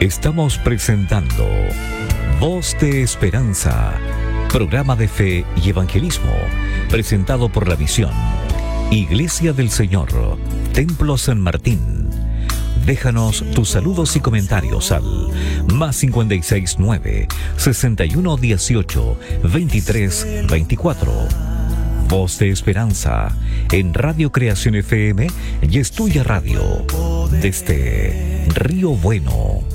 Estamos presentando Voz de Esperanza, programa de fe y evangelismo, presentado por la misión Iglesia del Señor, Templo San Martín. Déjanos tus saludos y comentarios al +56 9 61 18 23 24. Voz de Esperanza en Radio Creación FM y Estudia Radio desde Río Bueno.